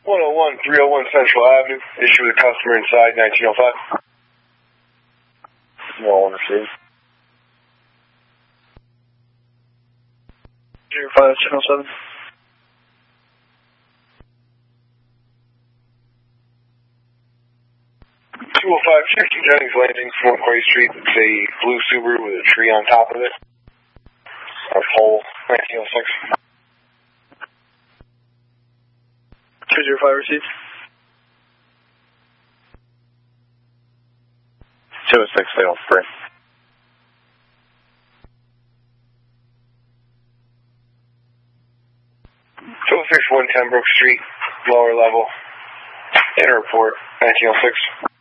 101-301 Central Avenue. Issue with a customer inside 1905. Well received. 05 Channel 7. 205 Jennings Landing, Fort Quay Street. It's a blue Subaru with a tree on top of it. A pole, 1906. 205 received. 206 sales free. 206 110 Brook Street, lower level. Airport, 1906.